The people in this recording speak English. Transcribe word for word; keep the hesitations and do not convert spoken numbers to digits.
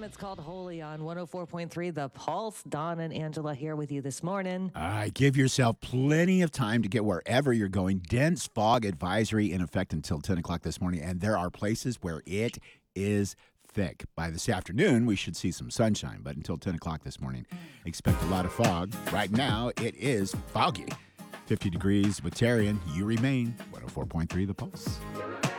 It's called Holy on one oh four point three The Pulse. Don and Angela here with you this morning. All right, give yourself plenty of time to get wherever you're going. Dense fog advisory in effect until ten o'clock this morning, and there are places where it is thick. By this afternoon, we should see some sunshine, but until ten o'clock this morning, expect a lot of fog. Right now, it is foggy. fifty degrees with Terry, and you remain one oh four point three The Pulse.